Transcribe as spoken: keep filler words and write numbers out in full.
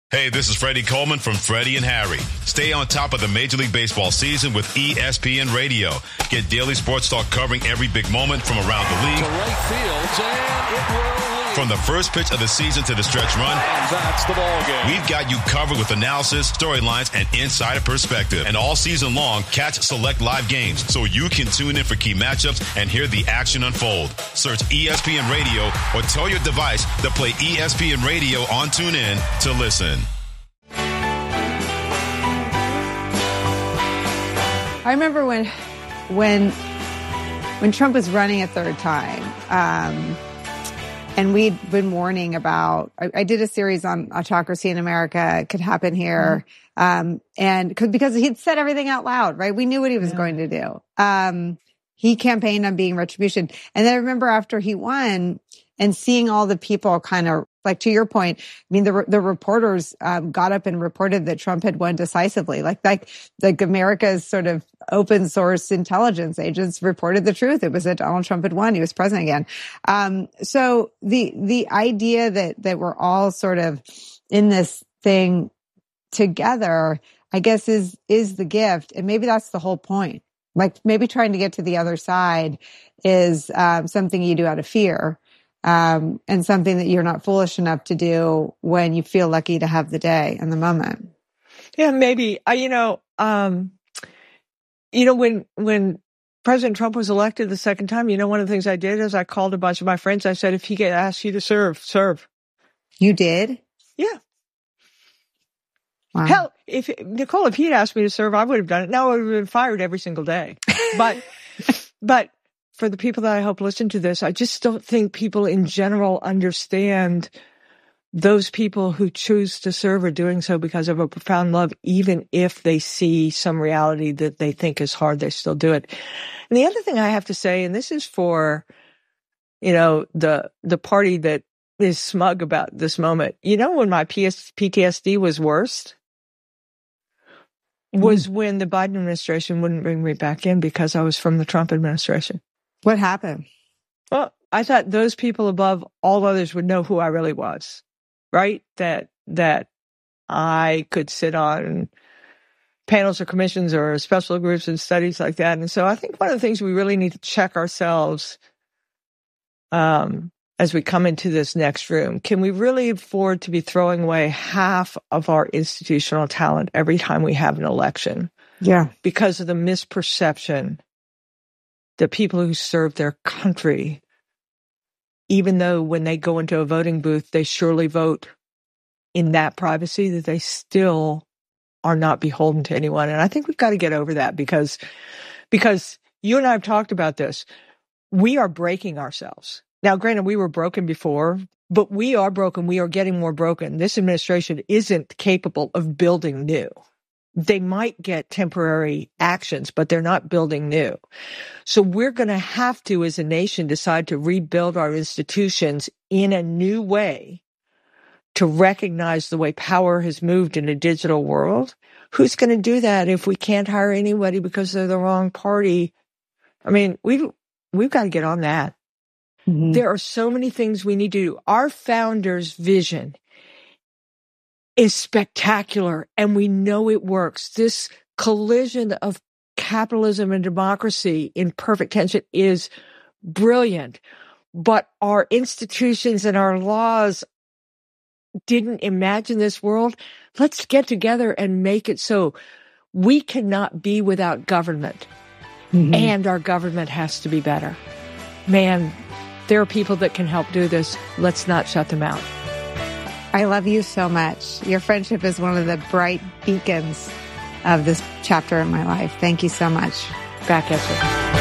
Hey, this is Freddie Coleman from Freddie and Harry. Stay on top of the Major League Baseball season with E S P N Radio. Get daily sports talk covering every big moment from around the league. To right field, and it will lead. From the first pitch of the season to the stretch run. And that's the ball game. We've got you covered with analysis, storylines, and insider perspective. And all season long, catch select live games so you can tune in for key matchups and hear the action unfold. Search E S P N Radio or tell your device to play E S P N Radio on TuneIn to listen. I remember when, when, when Trump was running a third time, um, and we'd been warning about. I, I did a series on autocracy in America. It could happen here, mm-hmm. um, and cause, because he'd said everything out loud, right? We knew what he was yeah. going to do. Um, he campaigned on being retribution, and then I remember after he won and seeing all the people kind of. Like, to your point, I mean, the the reporters um, got up and reported that Trump had won decisively. Like, like, like America's sort of open source intelligence agents reported the truth. It was that Donald Trump had won. He was president again. Um, so the the idea that that we're all sort of in this thing together, I guess, is is the gift, and maybe that's the whole point. Like, maybe trying to get to the other side is um, something you do out of fear. Um, and something that you're not foolish enough to do when you feel lucky to have the day and the moment. Yeah, maybe. I, you know, um, you know, when, when President Trump was elected the second time, you know, one of the things I did is I called a bunch of my friends. I said, if he get asked you to serve, serve. You did? Yeah. Wow. Hell, if Nicole, if he'd asked me to serve, I would have done it. Now I would have been fired every single day. But, but, for the people that I hope listen to this, I just don't think people in general understand those people who choose to serve are doing so because of a profound love, even if they see some reality that they think is hard, they still do it. And the other thing I have to say, and this is for, you know, the, the party that is smug about this moment. You know, when my P T S D was worst was mm. when the Biden administration wouldn't bring me back in because I was from the Trump administration. What happened? Well, I thought those people above all others would know who I really was, right? That, that I could sit on panels or commissions or special groups and studies like that. And so I think one of the things we really need to check ourselves, um, as we come into this next room, can we really afford to be throwing away half of our institutional talent every time we have an election? Yeah. Because of the misperception the people who serve their country, even though when they go into a voting booth, they surely vote in that privacy, that they still are not beholden to anyone. And I think we've got to get over that because, because you and I have talked about this. We are breaking ourselves. Now, granted, we were broken before, but we are broken. We are getting more broken. This administration isn't capable of building new. They might get temporary actions, but they're not building new. So we're going to have to, as a nation, decide to rebuild our institutions in a new way to recognize the way power has moved in a digital world. Who's going to do that if we can't hire anybody because they're the wrong party? I mean, we've, we've got to get on that. Mm-hmm. There are so many things we need to do. Our founders' vision is spectacular, and we know it works. This collision of capitalism and democracy in perfect tension is brilliant, but our institutions and our laws didn't imagine this world. Let's get together and make it so. We cannot be without government, mm-hmm. and our government has to be better. Man, there are people that can help do this. Let's not shut them out. I love you so much. Your friendship is one of the bright beacons of this chapter in my life. Thank you so much. Back at you.